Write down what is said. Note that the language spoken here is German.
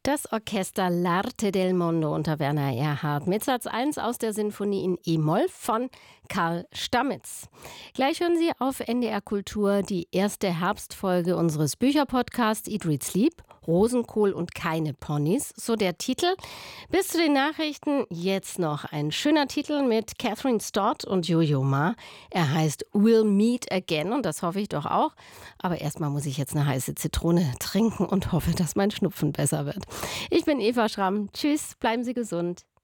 Das Orchester L'Arte del Mondo unter Werner Erhard mit Satz 1 aus der Sinfonie in E-Moll von Karl Stammitz. Gleich hören Sie auf NDR Kultur die erste Herbstfolge unseres Bücherpodcasts Eat, Read, Sleep, Rosenkohl und keine Ponys, so der Titel. Bis zu den Nachrichten jetzt noch ein schöner Titel mit Catherine Stott und Yo-Yo Ma. Er heißt We'll Meet Again und das hoffe ich doch auch. Aber erstmal muss ich jetzt eine heiße Zitrone trinken und hoffe, dass mein Schnupfen besser wird. Ich bin Eva Schramm. Tschüss, bleiben Sie gesund.